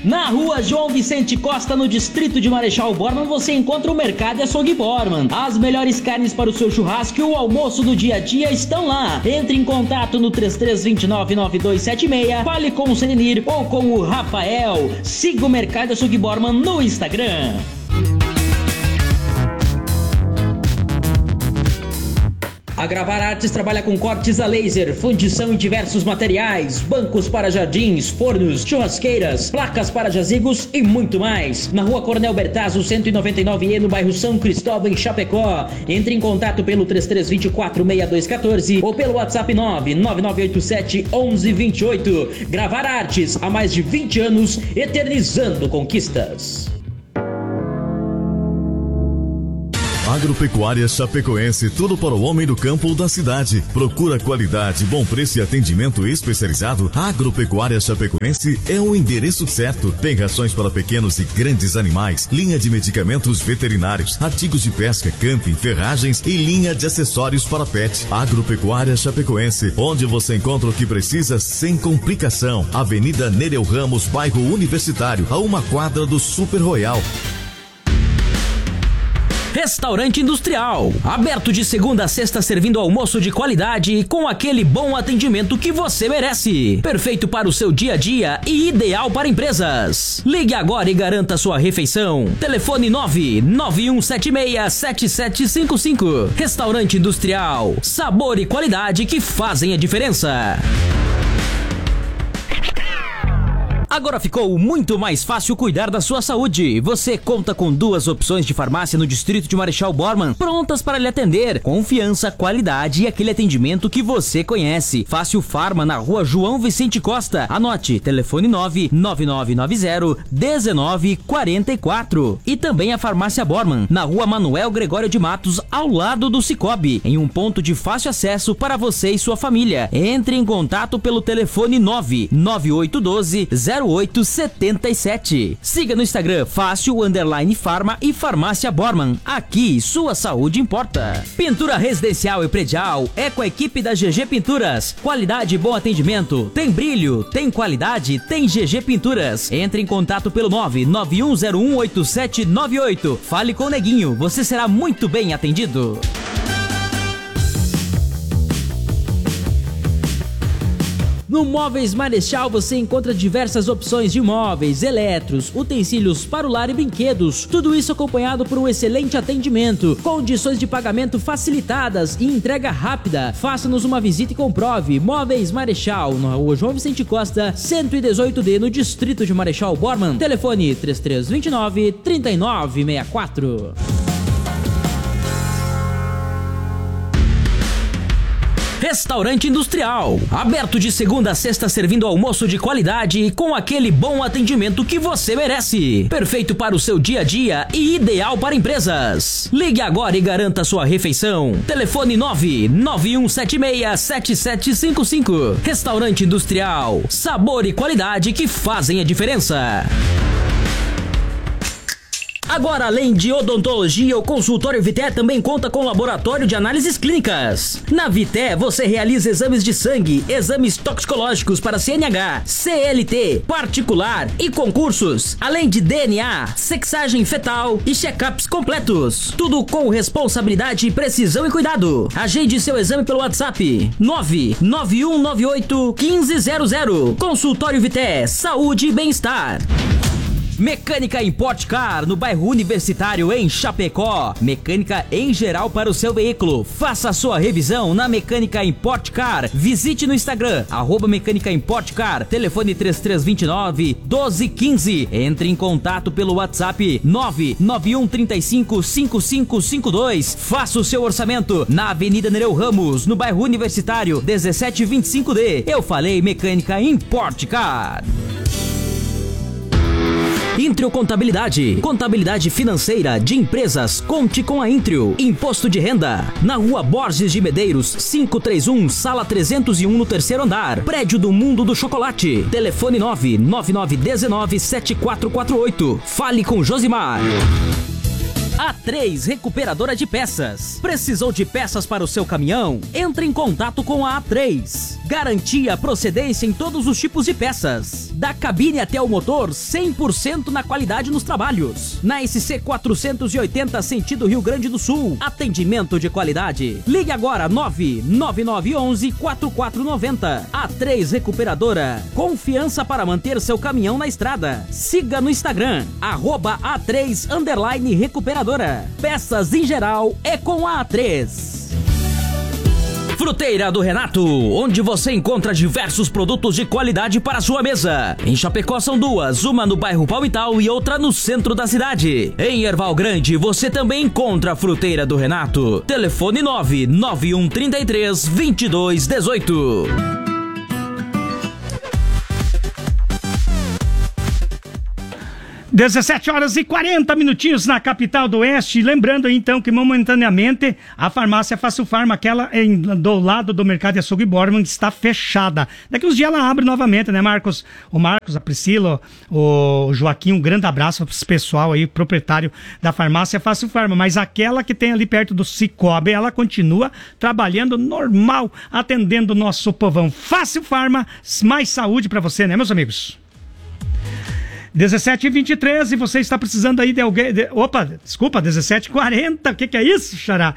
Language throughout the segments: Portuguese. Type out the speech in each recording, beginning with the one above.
Na rua João Vicente Costa, no distrito de Marechal Bormann, você encontra o Mercado e Açougue Bormann. As melhores carnes para o seu churrasco e o almoço do dia a dia estão lá. Entre em contato no 3329-9276, fale com o Senenir ou com o Rafael. Siga o Mercado e Açougue Bormann no Instagram. A Gravar Artes trabalha com cortes a laser, fundição em diversos materiais, bancos para jardins, fornos, churrasqueiras, placas para jazigos e muito mais. Na rua Coronel Bertazzo, 199E, no bairro São Cristóvão, em Chapecó. Entre em contato pelo 3324-6214 ou pelo WhatsApp 99987-1128. Gravar Artes, há mais de 20 anos, eternizando conquistas. Agropecuária Chapecoense, tudo para o homem do campo ou da cidade. Procura qualidade, bom preço e atendimento especializado. Agropecuária Chapecoense é o endereço certo. Tem rações para pequenos e grandes animais, linha de medicamentos veterinários, artigos de pesca, camping, ferragens e linha de acessórios para pet. Agropecuária Chapecoense, onde você encontra o que precisa sem complicação. Avenida Nereu Ramos, bairro Universitário, a uma quadra do Super Royal. Restaurante Industrial, aberto de segunda a sexta, servindo almoço de qualidade e com aquele bom atendimento que você merece. Perfeito para o seu dia a dia e ideal para empresas. Ligue agora e garanta sua refeição. Telefone 991767755. Restaurante Industrial, sabor e qualidade que fazem a diferença. Agora ficou muito mais fácil cuidar da sua saúde. Você conta com 2 opções de farmácia no distrito de Marechal Bormann, prontas para lhe atender. Confiança, qualidade e aquele atendimento que você conhece. Fácil Farma, na rua João Vicente Costa. Anote, telefone 99990-1944. E também a Farmácia Bormann, na rua Manuel Gregório de Matos, ao lado do Cicobi, em um ponto de fácil acesso para você e sua família. Entre em contato pelo telefone 99812-0877. Siga no Instagram Fácil_Farma e Farmácia Bormann. Aqui sua saúde importa. Pintura residencial e predial é com a equipe da GG Pinturas. Qualidade e bom atendimento. Tem brilho, tem qualidade, tem GG Pinturas. Entre em contato pelo 991018798. Fale com o Neguinho, você será muito bem atendido. No Móveis Marechal você encontra diversas opções de móveis, eletros, utensílios para o lar e brinquedos. Tudo isso acompanhado por um excelente atendimento, condições de pagamento facilitadas e entrega rápida. Faça-nos uma visita e comprove. Móveis Marechal, na rua João Vicente Costa, 118D, no distrito de Marechal Bormann. Telefone 3329-3964. Restaurante Industrial, aberto de segunda a sexta, servindo almoço de qualidade e com aquele bom atendimento que você merece. Perfeito para o seu dia a dia e ideal para empresas. Ligue agora e garanta sua refeição. Telefone 991767755. Restaurante Industrial, sabor e qualidade que fazem a diferença. Agora, além de odontologia, o consultório Vité também conta com laboratório de análises clínicas. Na Vité, você realiza exames de sangue, exames toxicológicos para CNH, CLT, particular e concursos, além de DNA, sexagem fetal e check-ups completos. Tudo com responsabilidade, precisão e cuidado. Agende seu exame pelo WhatsApp 99198-1500. Consultório Vité, saúde e bem-estar. Mecânica Import Car, no bairro Universitário, em Chapecó. Mecânica em geral para o seu veículo. Faça a sua revisão na Mecânica Import Car. Visite no Instagram, @Mecânica Import Car. Telefone 3329-1215. Entre em contato pelo WhatsApp 991355552. Faça o seu orçamento na Avenida Nereu Ramos, no bairro Universitário, 1725D. Eu falei Mecânica Import Car. Intrio Contabilidade. Contabilidade financeira de empresas. Conte com a Intrio. Imposto de renda. Na rua Borges de Medeiros, 531, sala 301, no 3º andar. Prédio do Mundo do Chocolate. Telefone 99919-7448. Fale com Josimar. A3 Recuperadora de Peças. Precisou de peças para o seu caminhão? Entre em contato com a A3. Garantia procedência em todos os tipos de peças. Da cabine até o motor, 100% na qualidade nos trabalhos. Na SC 480, sentido Rio Grande do Sul. Atendimento de qualidade. Ligue agora 99911-4490. A3 Recuperadora. Confiança para manter seu caminhão na estrada. Siga no Instagram, @A3_Recuperadora. Peças em geral é com a A3. Fruteira do Renato, onde você encontra diversos produtos de qualidade para a sua mesa. Em Chapecó são duas, uma no bairro Palmital e outra no centro da cidade. Em Erval Grande você também encontra a Fruteira do Renato. Telefone 99133-2218. 17h40 na capital do Oeste. Lembrando então que momentaneamente a farmácia Fácil Farma, aquela do lado do Mercado de Açougue Borman, está fechada. Daqui uns dias ela abre novamente, né, Marcos? O Marcos, a Priscila, o Joaquim, um grande abraço para esse pessoal aí, proprietário da farmácia Fácil Farma. Mas aquela que tem ali perto do Cicobi, ela continua trabalhando normal, atendendo o nosso povão. Fácil Farma, mais saúde para você, né, meus amigos? 17h23, e você está precisando aí de alguém... 17h40, o que é isso, Xará?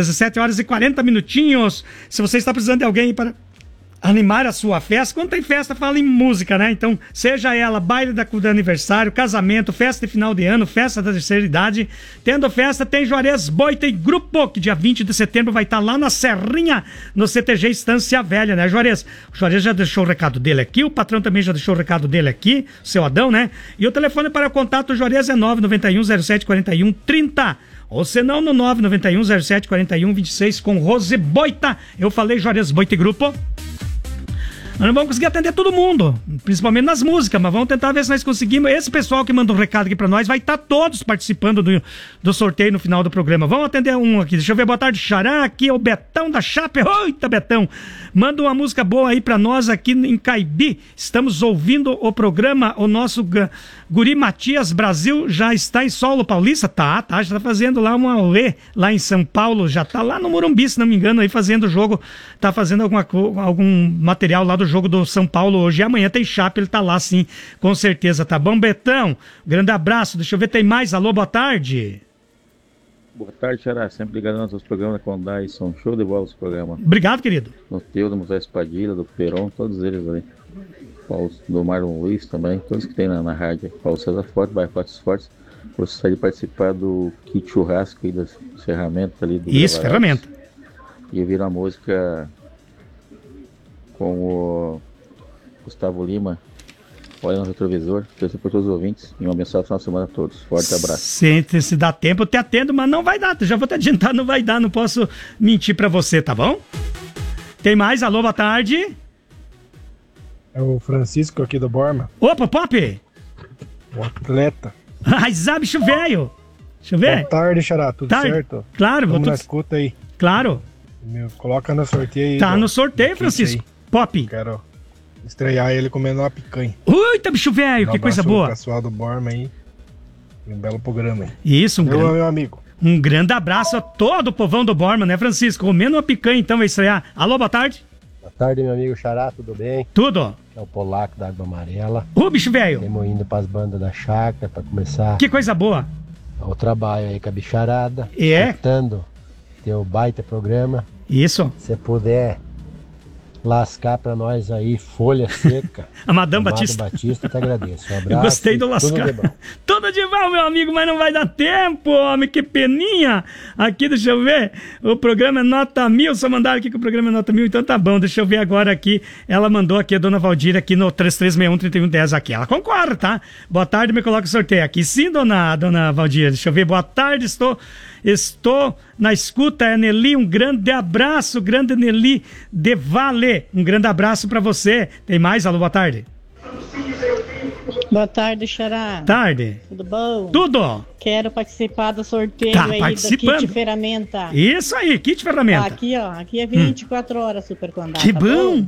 17h40. Se você está precisando de alguém para animar a sua festa, quando tem festa, fala em música, né? Então, seja ela baile do aniversário, casamento, festa de final de ano, festa da terceira idade. Tendo festa, tem Juarez Boita e Grupo, que dia 20 de setembro vai estar lá na Serrinha, no CTG Estância Velha, né, Juarez? O Juarez já deixou o recado dele aqui, o patrão também já deixou o recado dele aqui, o seu Adão, né? E o telefone para contato, Juarez, é 991-07-41-30. Ou senão no 991-07-41-26 com Rose Boita. Eu falei Juarez Boita e Grupo. Nós não vamos conseguir atender todo mundo, principalmente nas músicas, mas vamos tentar ver se nós conseguimos. Esse pessoal que manda um recado aqui pra nós vai estar todos participando do sorteio no final do programa. Vamos atender um aqui. Deixa eu ver. Boa tarde, Xará. Aqui é o Betão da Chape. Eita, Betão. Manda uma música boa aí pra nós aqui em Caibi. Estamos ouvindo o programa. O nosso Guri Matias Brasil já está em solo paulista? Tá. Já tá fazendo lá uma UE lá em São Paulo. Já tá lá no Morumbi, se não me engano, aí fazendo o jogo. Tá fazendo algum material lá do jogo do São Paulo hoje. E amanhã tem Chape, ele tá lá sim, com certeza. Tá bom, Betão? Grande abraço. Deixa eu ver, tem mais. Alô, boa tarde. Boa tarde, Xará. Sempre ligado nos seus programas da Condai. São show de bola os programas. Obrigado, querido. No teu, do Moisés Padilha, do Peron, todos eles ali. Do Marlon Luiz também, todos que tem na rádio. Paulo César Forte, Bairro Fortes Fortes. Gostaria de participar do kit churrasco aí, das ferramentas ali. Isso, ferramenta. E ouvir a música com o Gustavo Lima, Olha no Retrovisor. Torço por todos os ouvintes e uma abençoada final de semana a todos. Forte abraço. Se dá tempo, eu te atendo, mas não vai dar. Já vou te adiantar, não vai dar, não posso mentir pra você, tá bom? Tem mais? Alô, boa tarde. É o Francisco aqui do Borma. Opa, Pop! O atleta. Ai, bicho velho. Deixa eu ver. Boa tarde, Xará. Tudo certo? Claro. Vamos na escuta aí. Claro. Coloca no sorteio aí. Tá no sorteio, Francisco. Pop. Quero estrear ele comendo uma picanha. Eita, bicho velho, que coisa boa. Pessoal do Borma aí. Um belo programa aí. Isso, meu amigo. Um grande abraço a todo o povão do Borma, né, Francisco? Comendo uma picanha, então, vai estrear. Alô, boa tarde. Boa tarde, meu amigo Xará, tudo bem? Tudo. É o Polaco da Água Amarela. Bicho velho. Estamos indo pras bandas da chácara pra começar. Que coisa boa. O trabalho aí com a bicharada. É. Tentando ter o baita programa. Isso. Se puder lascar pra nós aí folha seca. A Madame Batista. Te agradeço. Um abraço. Eu gostei do lascar. Tudo de bom, meu amigo, mas não vai dar tempo, homem, que peninha. Aqui, deixa eu ver, o programa é nota 1000, só mandaram aqui que o programa é nota 1000, então tá bom, deixa eu ver agora aqui, ela mandou aqui, a dona Valdir, aqui no 3361-3110, aqui, ela concorda, tá? Boa tarde, me coloca o sorteio aqui, sim, dona Valdir, deixa eu ver, boa tarde, estou na escuta, é Nelly, um grande abraço, grande Nelly de Vale, um grande abraço pra você. Tem mais? Alô, boa tarde. Boa tarde, Xará. Tarde. Tudo bom? Tudo. Quero participar do sorteio aí do kit ferramenta. Isso aí, kit ferramenta. Aqui, ó, aqui é 24 horas Super Condado. Que bom.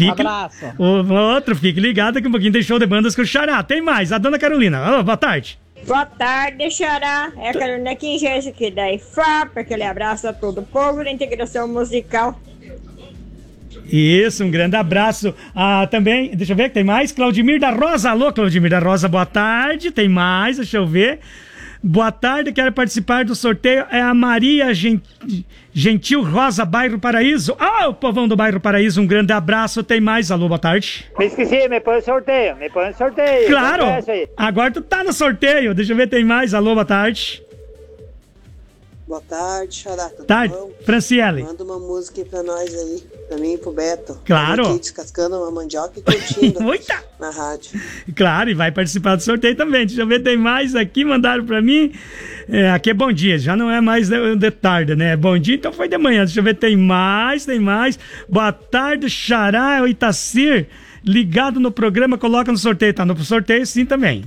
Abraço. O outro, fique ligado que um pouquinho tem show de bandas com o Xará. Tem mais, a dona Carolina. Alô, boa tarde. Boa tarde, Xará. É a Carolina Quingense aqui da IFAP. Aquele abraço a todo o povo da integração musical. Isso, um grande abraço. Também, deixa eu ver, tem mais? Claudimir da Rosa. Alô, Claudimir da Rosa, boa tarde. Tem mais, deixa eu ver. Boa tarde, quero participar do sorteio. É a Maria Gentil Rosa, Bairro Paraíso. O povão do Bairro Paraíso, um grande abraço. Tem mais, alô, boa tarde. Me esqueci, me põe no sorteio. Claro, agora tu tá no sorteio. Deixa eu ver, tem mais, alô, boa tarde. Boa tarde, Xará. Tudo tarde, bom? Franciele. Manda uma música aí pra nós aí, pra mim e pro Beto. Claro. Aqui descascando uma mandioca e curtindo na rádio. Claro, e vai participar do sorteio também. Deixa eu ver, tem mais aqui, mandaram pra mim. Aqui é bom dia, já não é mais de tarde, né? Bom dia, então foi de manhã. Deixa eu ver, tem mais. Boa tarde, Xará, o Itacir, ligado no programa, coloca no sorteio. Tá no sorteio sim também.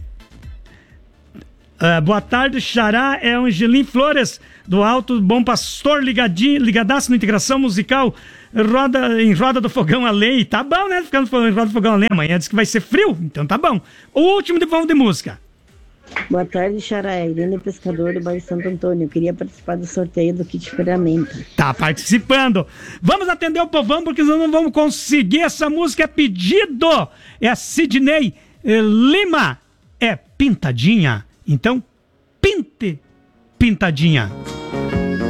Boa tarde, Xará, é Angelim Flores, do Alto Bom Pastor, ligadaço na integração musical, em Roda do Fogão a Lei. Tá bom, né? Ficando em Roda do Fogão a Lei. Amanhã diz que vai ser frio, então tá bom. O último de música. Boa tarde, Xará, Irene Pescador do bairro Santo Antônio. Eu queria participar do sorteio do kit ferramenta. Tá participando. Vamos atender o povão, porque senão não vamos conseguir. Essa música é pedido. É a Sidney Lima. É Pintadinha. Então, pinte, pintadinha.